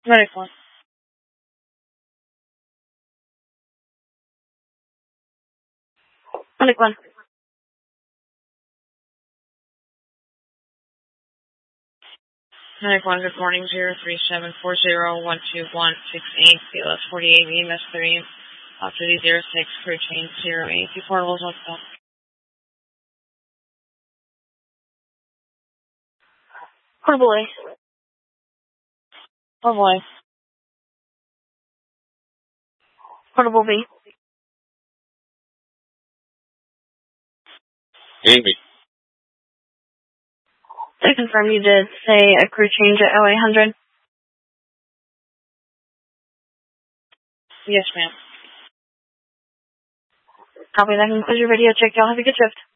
Ready for. Ready for. 91, good morning, 03740-12168, CLS 48, EMS 3, Optity 06, crew change 08, portables, what's up? Portable A. Portable A. Portable B. Amy. I confirm you did say a crew change at L800? Yes, ma'am. Copy, that concludes your video check. Y'all have a good shift.